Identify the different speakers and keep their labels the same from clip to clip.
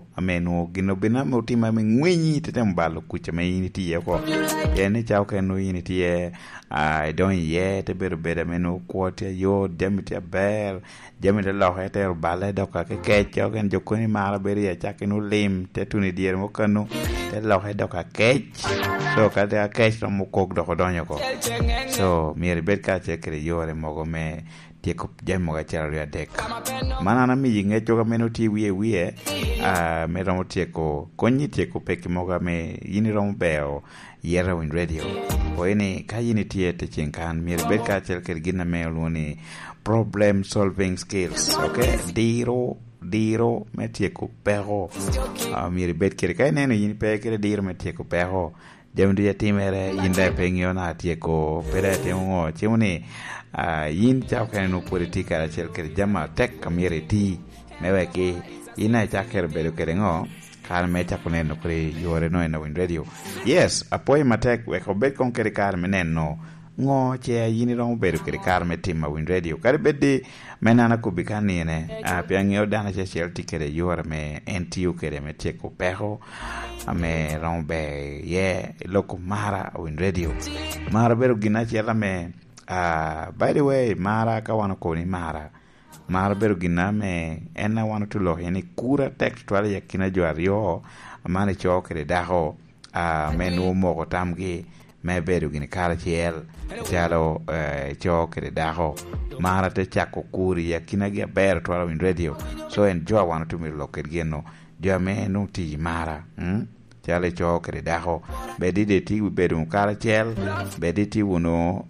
Speaker 1: ameno gino binamo utima mengwenyi tete mbalo kucha me initi ye ko ye ni chao ke no initi ye don ye te berbeda meno kwote yo demite ber demite lo hete bale doka ke kecho ken jokoni mara beri ya chake no lim te tuni dier mo kanu te lo he doka kech so ka de kech mo kok doko donyo ko so mier bet ka che kre yore mogo me tieko jamo ga chero ya dek mana na mi nge choga meno ti wie me romo tieko konyi tieko peki moga me yini romo beo yera win radio po ini ka yini tie te chenkan mier bet ka chel ker gina me luni problem solving skills okay diro me tieko pero mier bet ker ka neno yini pe ker diro me tieko pero jamdi ya timere yinda pengyo na tieko pere temo chimuni yin chao kanu politika la chel ker jama tek kamire ti meweki ina chaker bedo kerengo kar me chako neno kuri yore no ena win radio yes apoy matek we ko bet kon kere kar meneno ngo che yini ron bedo kere kar me tim win radio kar beddi menana ko bikani ne piangyo dana che chel tikere yore me NTU kere me tieko peho ame ron be ye loko mara win radio mara bedo gina chela me by the way mara ka wano ko ni mara beru giname ena wano tulo yani kura textual ya kina joario amane chokere daho menu mogo tamgi me beru gini kara chiel chalo chokere daho mara te chako kuri ya kina gia beru tuwala win radio so en joa wano tumiri loker geno joa me no ti mara chale chokere daho bedi de ti beru kara chiel bedi ti wuno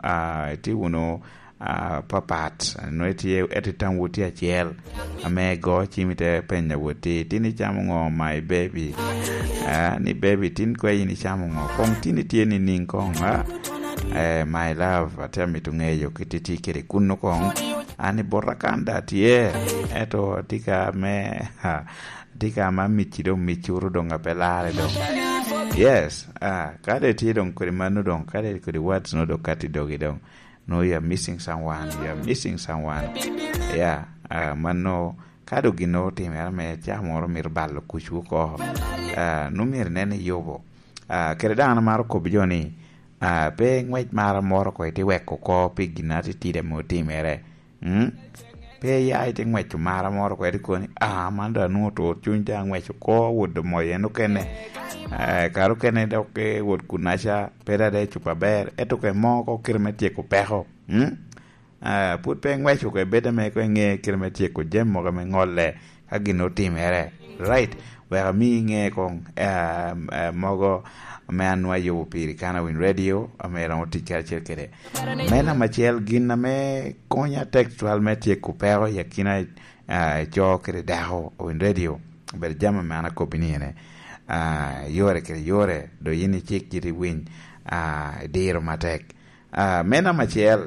Speaker 1: papat no etie etitan wuti achiel amego chimite penya wuti tini chamo ngo my baby ni baby tin kwe ni chamo ngo kong tini tie ni ning kong my love atemi tungeyo kititi kere kuno kong ani borakanda tie eto tika me tika ma michuru donga pelare dong yes kade tie dong kuri manu dong kade kuri words no do kati dogi dong no you're missing someone yeah mano kado gino timera me chamoro mir ballo kuchu ko no mir nene yobo kere dana maro ko bijoni pe ngwet mara moro ko ti weko ko piginati tide mo timere pe ya ite ngwet mara moro ko edikoni manda no to chunja ngwet ko wod moyeno kene karo kene doke wod kunasha pera de chupa ber etoke moko kirmetie ko peho put pe ngwecho ko beda me ko nge kirmetie ko jemmo ga me ngolle agino timere right where mi nge ko mogo me anwa yo piri kana win radio amera otika chekere mena machel ginna me konya textual metie ko peho yakina chokere daho win radio ber jama me ana ko binine yore kere yore do yini chikiri win diro matek mena machiel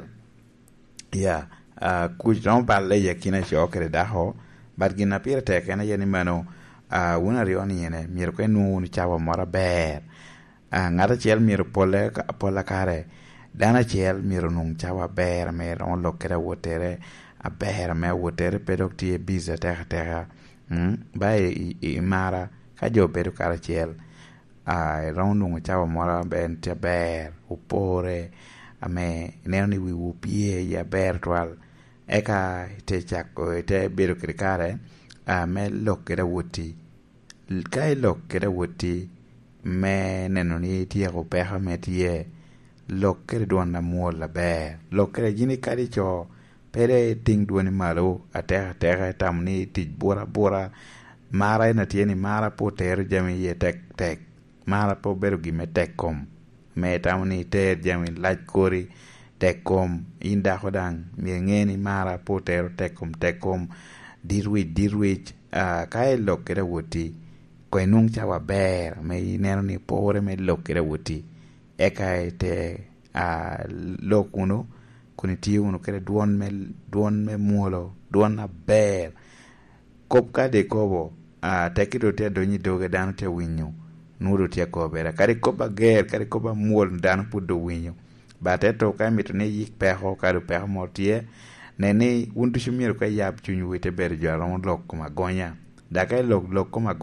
Speaker 1: ya kujon balle yakina chokere daho but gina pire tek ena yeni mano una rioni yene mir ko nu ni chawa mora ber ngata chiel mir pola kare dana chiel mir nung chawa ber me on lokere wotere aber me wotere pedok tie biza terra bai mara ka jo bedo kara chiel round ngu chawa mora ben te ber upore ame neoni wi upie ya ber twal eka te chako te bedo kare me lokera wuti kai lokera wuti me nenoni tie ko peha me tie lokera dona mola ber lokera jini kari cho pere ting duoni malo atera tamni tij bora mara na tieni mara po ter jami ye tek mara po beru gi me tekom me tamni ter jami laj kori tekom inda hodang mi ngeni mara po ter tekom dirwich kai lokere wuti ko enung chawa ber me neno ni pore me lokere wuti eka te lokuno kuni ti uno kere duon me muolo duon na ber kop ka de kobo tekito te donyi doge dano te winyo nuro te ko bera kari koba ger kari koba muol dano pudo winyo bate to ka mitone yik peho kari peho motie nene untu shumir ka yap chunyu wete ber jaron lok kuma gonya da kai lok kuma